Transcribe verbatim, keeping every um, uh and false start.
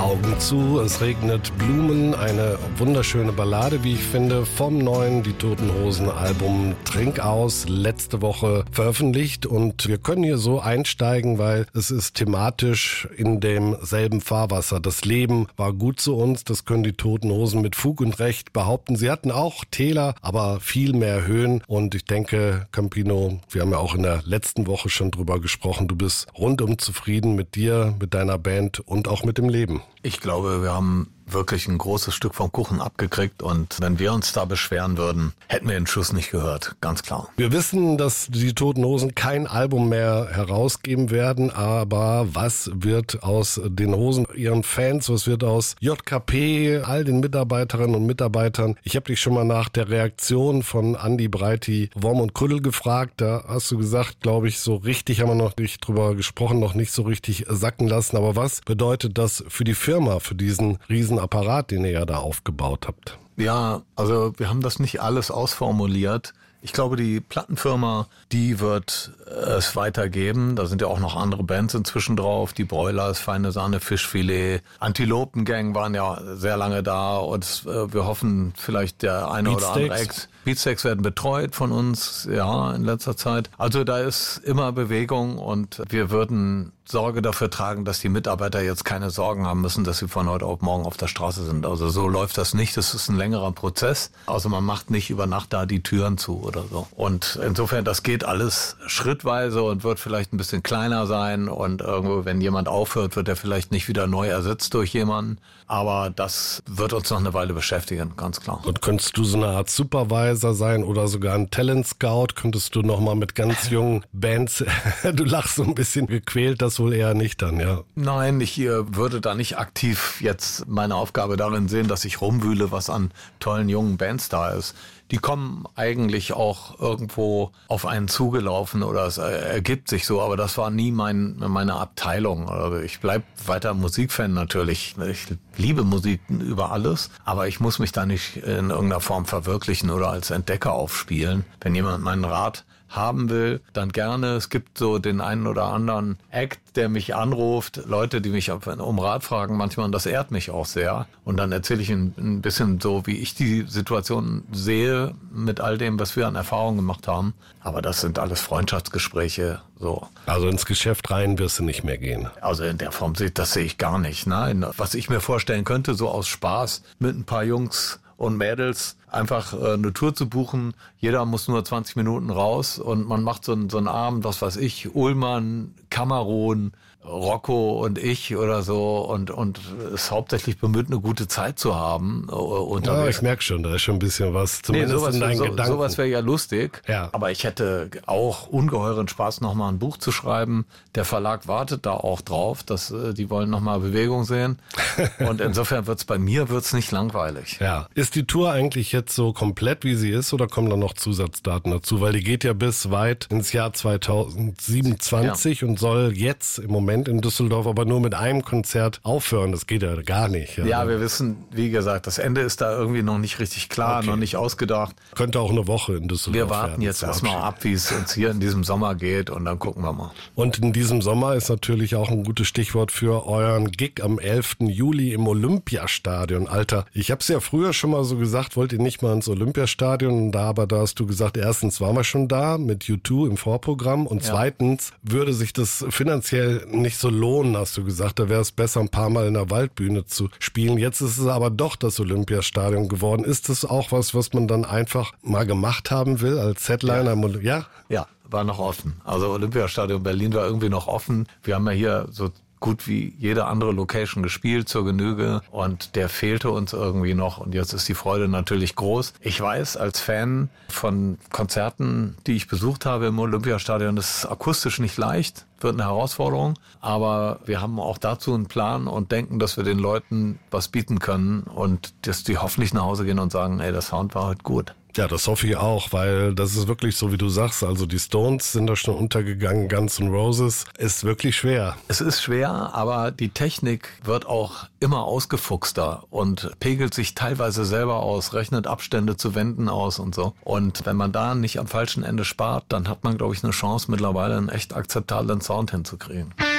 Augen zu, es regnet Blumen, eine wunderschöne Ballade, wie ich finde, vom neuen Die Toten Hosen Album Trink aus, letzte Woche veröffentlicht, und wir können hier so einsteigen, weil es ist thematisch in demselben Fahrwasser. Das Leben war gut zu uns, das können die Toten Hosen mit Fug und Recht behaupten. Sie hatten auch Täler, aber viel mehr Höhen, und ich denke, Campino, wir haben ja auch in der letzten Woche schon drüber gesprochen, du bist rundum zufrieden mit dir, mit deiner Band und auch mit dem Leben. Ich glaube, wir haben wirklich ein großes Stück vom Kuchen abgekriegt, und wenn wir uns da beschweren würden, hätten wir den Schuss nicht gehört, ganz klar. Wir wissen, dass die Toten Hosen kein Album mehr herausgeben werden, aber was wird aus den Hosen, ihren Fans, was wird aus J K P, all den Mitarbeiterinnen und Mitarbeitern? Ich habe dich schon mal nach der Reaktion von Andi Breiti, Worm und Krüddel gefragt, da hast du gesagt, glaube ich, so richtig haben wir noch nicht drüber gesprochen, noch nicht so richtig sacken lassen, aber was bedeutet das für die Firma, für diesen riesen Apparat, den ihr ja da aufgebaut habt? Ja, also wir haben das nicht alles ausformuliert. Ich glaube, die Plattenfirma, die wird es weitergeben. Da sind ja auch noch andere Bands inzwischen drauf. Die Broilers, Feine Sahne, Fischfilet, Antilopengang waren ja sehr lange da, und äh, wir hoffen, vielleicht der eine oder andere Ex. Beatsteaks werden betreut von uns, ja, in letzter Zeit. Also da ist immer Bewegung, und wir würden Sorge dafür tragen, dass die Mitarbeiter jetzt keine Sorgen haben müssen, dass sie von heute auf morgen auf der Straße sind. Also so läuft das nicht. Das ist ein längerer Prozess. Also man macht nicht über Nacht da die Türen zu oder so. Und insofern, das geht alles schrittweise und wird vielleicht ein bisschen kleiner sein. Und irgendwo, wenn jemand aufhört, wird er vielleicht nicht wieder neu ersetzt durch jemanden. Aber das wird uns noch eine Weile beschäftigen, ganz klar. Und könntest du so eine Art Supervisor sein oder sogar ein Talent Scout? Könntest du nochmal mit ganz jungen Bands, du lachst so ein bisschen gequält, das wohl eher nicht dann, ja? Nein, ich äh, würde da nicht aktiv jetzt meine Aufgabe darin sehen, dass ich rumwühle, was an tollen jungen Bands da ist. Die kommen eigentlich auch irgendwo auf einen zugelaufen, oder es ergibt sich so, aber das war nie mein, meine Abteilung. Also ich bleib weiter Musikfan natürlich. Ich liebe Musik über alles, aber ich muss mich da nicht in irgendeiner Form verwirklichen oder als Entdecker aufspielen. Wenn jemand meinen Rat haben will, dann gerne. Es gibt so den einen oder anderen Act, der mich anruft, Leute, die mich um Rat fragen manchmal, und das ehrt mich auch sehr. Und dann erzähle ich ein, ein bisschen so, wie ich die Situation sehe mit all dem, was wir an Erfahrungen gemacht haben. Aber das sind alles Freundschaftsgespräche. So. Also ins Geschäft rein wirst du nicht mehr gehen? Also in der Form, das sehe ich gar nicht. Nein, was ich mir vorstellen könnte, so aus Spaß mit ein paar Jungs und Mädels einfach äh, eine Tour zu buchen. Jeder muss nur zwanzig Minuten raus, und man macht so, ein, so einen Abend, was weiß ich, Ullmann, Kamerun, Rocco und ich oder so, und und ist hauptsächlich bemüht, eine gute Zeit zu haben. Äh, ja, ich merke schon, da ist schon ein bisschen was, zumindest nee, sowas, in deinen so, Gedanken. Sowas wäre ja lustig, ja. Aber ich hätte auch ungeheuren Spaß, nochmal ein Buch zu schreiben. Der Verlag wartet da auch drauf, dass äh, die wollen nochmal Bewegung sehen, und insofern wird's bei mir wird's nicht langweilig. Ja. Ist die Tour eigentlich jetzt so komplett, wie sie ist, oder kommen da noch Zusatzdaten dazu? Weil die geht ja bis weit ins Jahr zweitausendsiebenundzwanzig ja. und soll jetzt im Moment in Düsseldorf aber nur mit einem Konzert aufhören. Das geht ja gar nicht. Ja, ja, wir wissen, wie gesagt, das Ende ist da irgendwie noch nicht richtig klar, okay. noch nicht ausgedacht. Könnte auch eine Woche in Düsseldorf Wir warten werden, jetzt erstmal ab, wie es uns hier in diesem Sommer geht, und dann gucken wir mal. Und in diesem Sommer ist natürlich auch ein gutes Stichwort für euren Gig am elften Juli im Olympiastadion. Alter, ich habe es ja früher schon mal so gesagt, wollt ihr nicht mal ins Olympiastadion? Da aber da hast du gesagt, erstens waren wir schon da mit U zwei im Vorprogramm, und ja. zweitens würde sich das finanziell nicht so lohnen, hast du gesagt. Da wäre es besser, ein paar Mal in der Waldbühne zu spielen. Jetzt ist es aber doch das Olympiastadion geworden. Ist das auch was, was man dann einfach mal gemacht haben will als Headliner? Ja. ja? Ja, war noch offen. Also Olympiastadion Berlin war irgendwie noch offen. Wir haben ja hier so gut wie jede andere Location gespielt, zur Genüge, und der fehlte uns irgendwie noch, und jetzt ist die Freude natürlich groß. Ich weiß, als Fan von Konzerten, die ich besucht habe im Olympiastadion, das ist akustisch nicht leicht, wird eine Herausforderung, aber wir haben auch dazu einen Plan und denken, dass wir den Leuten was bieten können, und dass die hoffentlich nach Hause gehen und sagen, ey, der Sound war heute gut. Ja, das hoffe ich auch, weil das ist wirklich so, wie du sagst, also die Stones sind da schon untergegangen, Guns N' Roses, ist wirklich schwer. Es ist schwer, aber die Technik wird auch immer ausgefuchster und pegelt sich teilweise selber aus, rechnet Abstände zu Wänden aus und so. Und wenn man da nicht am falschen Ende spart, dann hat man, glaube ich, eine Chance, mittlerweile einen echt akzeptablen Sound hinzukriegen.